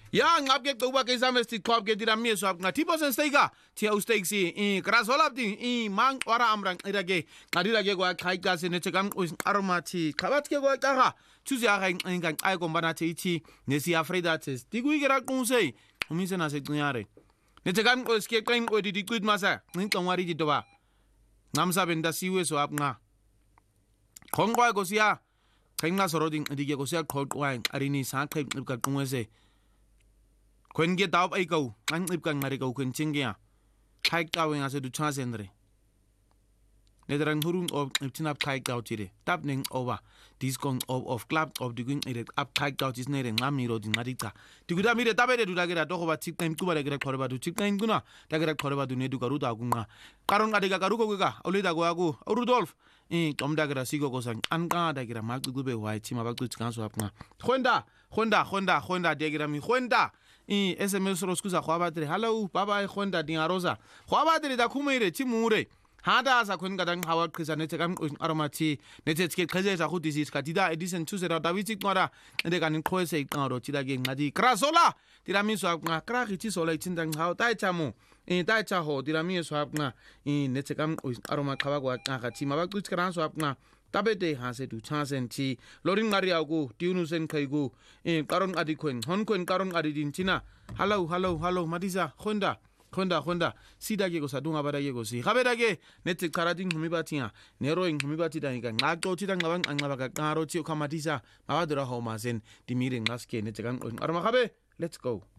Ya ngapke kuba ke same sti club ke dira mi swap ngati posen steka tia ustakes krasola di mang ora amrang irage ngadira ke kwa khaika se ne tsekam aromati khabat ke kwa kaga tuzi aga inga ay kombana ithi nesi afreda test dikuikera qunse umise na se ncinyare ne tsekam ske qeng odi diqit masa nqongwari ditoba ngamsabe ndasiwe swap nga khongwa ko siya khenga soroding dike ko siya qhoqwa arini sa qhep ka qungwese Kwen get up I go, and lip gang Marico Queen Chingia. Hike going as a do transcendre. Nether and Hurum of tin up kite out today. Tapping over this gong of clap of the green up kite out is net and Lammy road in Marita. To good amid a tablet to like a dog about 6 times to like a corba to 6 times guna, like a corba to Neducaruda Guna. Caron Adiga Garuga, Olida Guago, or Rudolph. Tom Dagara Sigo goes and Dagara Mark Gube White, Timabak Council up now. Honda, Degrami, Honda. SMS Roscusa Huabatri, hello, Baba Honda Diarosa. Huabatri da Kumere, Timure. Hada as a Kungadang Howard Crisanetam Aromati, Netski Kazes, who disease Catida, Edison Tuzer, Davidic Mora, and they can increase a or Tidagin Nadi. Crasola, Tiramiso Abna, crack it is all like Tindang how Taitamu, in Taitaho, Tiramiso Abna, in Netekam with Aroma Kawagua, Nakatima, Gutkaranso Abna. Tabete has it to chance and tea, Lorin Mariago, Tunus and Kaigo, in Karon Adikwen, Honquen Karon Adintina. Hello, Madiza, Honda, Sidagego Sadunga Badagego, si Habedage, Netic Karating Humibatia, Neroing Humibati, Nago Titangavan and Navagaro Kamatiza, Mavadra Homas and the meeting Laske, Netagan Armahabe. Let's go.